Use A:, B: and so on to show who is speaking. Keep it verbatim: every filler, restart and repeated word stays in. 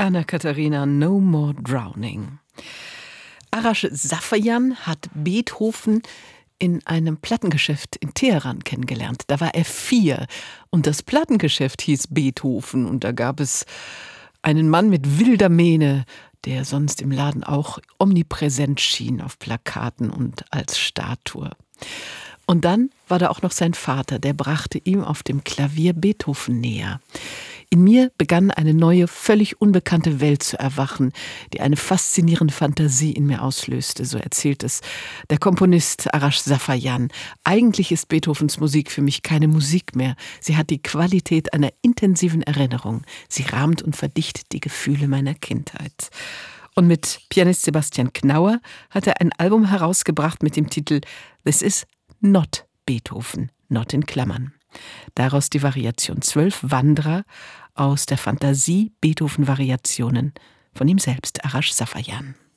A: Anna-Katharina, No More Drowning. Arash Safayan hat Beethoven in einem Plattengeschäft in Teheran kennengelernt. Da war er vier und das Plattengeschäft hieß Beethoven und da gab es einen Mann mit wilder Mähne, der sonst im Laden auch omnipräsent schien auf Plakaten und als Statue. Und dann war da auch noch sein Vater, der brachte ihm auf dem Klavier Beethoven näher. In mir begann eine neue, völlig unbekannte Welt zu erwachen, die eine faszinierende Fantasie in mir auslöste, so erzählt es der Komponist Arash Safayan. Eigentlich ist Beethovens Musik für mich keine Musik mehr. Sie hat die Qualität einer intensiven Erinnerung. Sie rahmt und verdichtet die Gefühle meiner Kindheit. Und mit Pianist Sebastian Knauer hat er ein Album herausgebracht mit dem Titel This is not Beethoven, not in Klammern. Daraus die Variation zwölf Wanderer aus der Fantasie Beethoven-Variationen von ihm selbst, Arash Safayan.